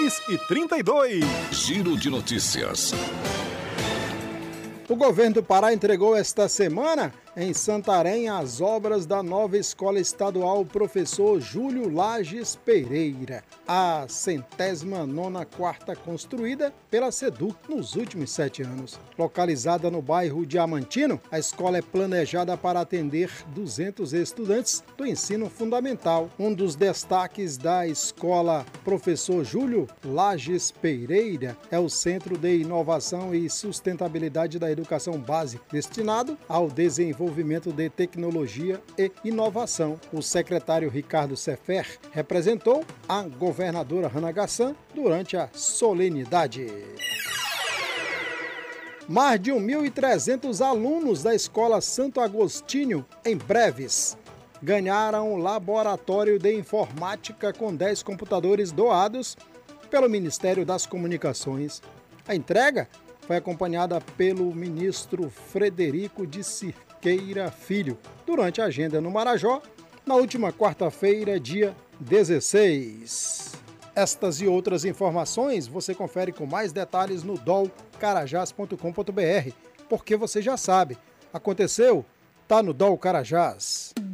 6h32. Giro de notícias. O governo do Pará entregou esta semana, em Santarém, as obras da nova Escola Estadual Professor Júlio Lages Pereira, a 109ª construída pela SEDUC nos últimos 7 anos. Localizada no bairro Diamantino, a escola é planejada para atender 200 estudantes do ensino fundamental. Um dos destaques da Escola Professor Júlio Lages Pereira é o Centro de Inovação e Sustentabilidade da Educação Básica, destinado ao desenvolvimento de tecnologia e inovação. O secretário Ricardo Sefer representou a governadora Hannah Gassan durante a solenidade. Mais de 1.300 alunos da Escola Santo Agostinho, em Breves, ganharam o laboratório de informática com 10 computadores doados pelo Ministério das Comunicações. A entrega foi acompanhada pelo ministro Frederico de Cirqueira Filho, durante a agenda no Marajó, na última quarta-feira, dia 16. Estas e outras informações você confere com mais detalhes no dolcarajás.com.br, porque você já sabe, aconteceu, tá no Dol Carajás.